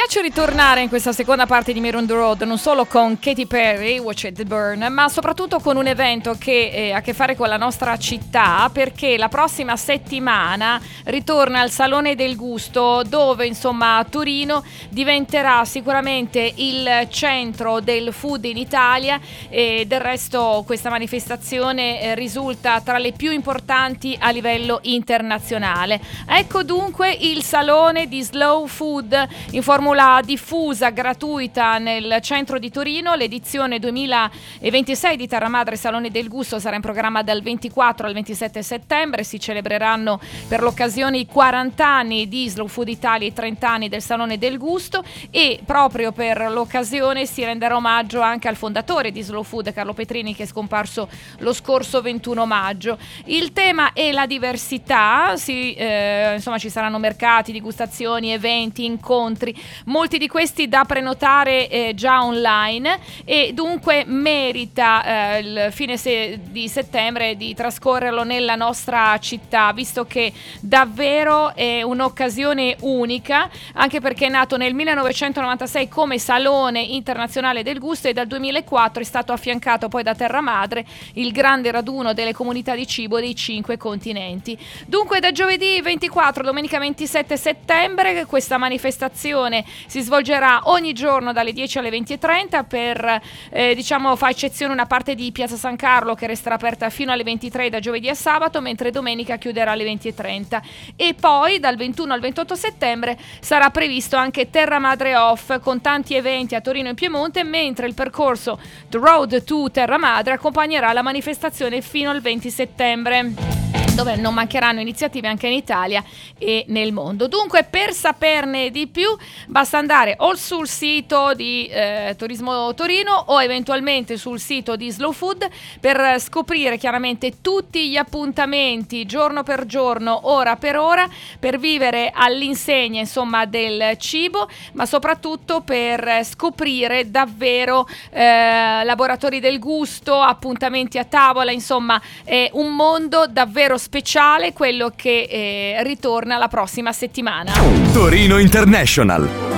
piace ritornare in questa seconda parte di Mirror on the Road non solo con Katy Perry, Watch It Burn, ma soprattutto con un evento che ha a che fare con la nostra città, perché la prossima settimana ritorna al Salone del Gusto, dove insomma Torino diventerà sicuramente il centro del food in Italia, e del resto questa manifestazione risulta tra le più importanti a livello internazionale. Ecco dunque il Salone di Slow Food in formula diffusa, gratuita nel centro di Torino. L'edizione 2026 di Terra Madre Salone del Gusto sarà in programma dal 24 al 27 settembre. Si celebreranno per l'occasione i 40 anni di Slow Food Italia e i 30 anni del Salone del Gusto, e proprio per l'occasione si renderà omaggio anche al fondatore di Slow Food, Carlo Petrini, che è scomparso lo scorso 21 maggio. Il tema è la diversità, insomma ci saranno mercati, degustazioni, eventi, incontri, molti di questi da prenotare già online, e dunque merita il fine di settembre di trascorrerlo nella nostra città, visto che davvero è un'occasione unica, anche perché è nato nel 1996 come Salone Internazionale del Gusto e dal 2004 è stato affiancato poi da Terra Madre, il grande raduno delle comunità di cibo dei 5 continenti. Dunque da giovedì 24 domenica 27 settembre questa manifestazione si svolgerà ogni giorno dalle 10 alle 20:30 per fa eccezione una parte di Piazza San Carlo, che resterà aperta fino alle 23 da giovedì a sabato, mentre domenica chiuderà alle 20:30. E poi dal 21 al 28 settembre sarà previsto anche Terra Madre Off, con tanti eventi a Torino e Piemonte, mentre il percorso The Road to Terra Madre accompagnerà la manifestazione fino al 20 settembre, dove non mancheranno iniziative anche in Italia e nel mondo. Dunque, per saperne di più basta andare o sul sito di Turismo Torino o eventualmente sul sito di Slow Food per scoprire chiaramente tutti gli appuntamenti giorno per giorno, ora per ora, per vivere all'insegna insomma del cibo, ma soprattutto per scoprire davvero laboratori del gusto, appuntamenti a tavola, insomma è un mondo davvero speciale quello che ritorna la prossima settimana. Torino International.